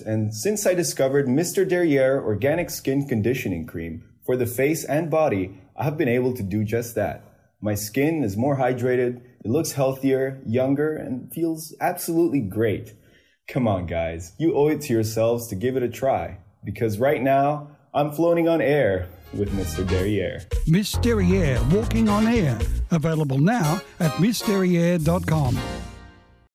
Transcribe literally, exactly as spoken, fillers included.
and since I discovered Mister Derriere Organic Skin Conditioning Cream for the face and body, I have been able to do just that. My skin is more hydrated, it looks healthier, younger, and feels absolutely great. Come on, guys, you owe it to yourselves to give it a try, because right now, I'm floating on air with Mister Derriere. Miss Derriere Walking on Air. Available now at miss derriere dot com.